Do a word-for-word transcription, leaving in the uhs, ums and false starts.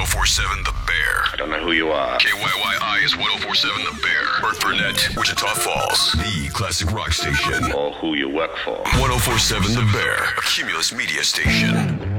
four seven The Bear. I don't know who you are. K Y Y I is ten forty-seven The Bear. Burt Burnett, Wichita Falls. The classic rock station. Or who you work for. ten forty-seven The Bear. A Cumulus Media Station.